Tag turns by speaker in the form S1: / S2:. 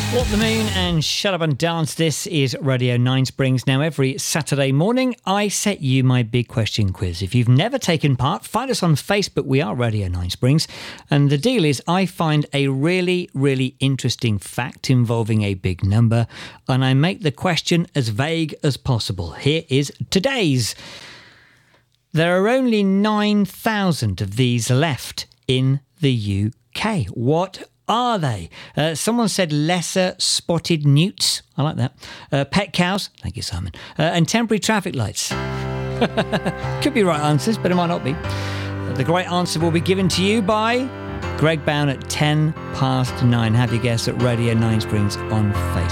S1: Walk the Moon and Shut Up and Dance. This is Radio 9 Springs. Now, every Saturday morning, I set you my big question quiz. If you've never taken part, find us on Facebook. We are Radio 9 Springs. And the deal is I find a really, really interesting fact involving a big number, and I make the question as vague as possible. Here is today's. There are only 9,000 of these left in the UK. What are they? Someone said lesser spotted newts. I like that. Pet cows. Thank you, Simon. And temporary traffic lights. Could be right answers, but it might not be. The great answer will be given to you by Greg Bown at 9:10. Have your guess at Radio 9 Springs on Facebook.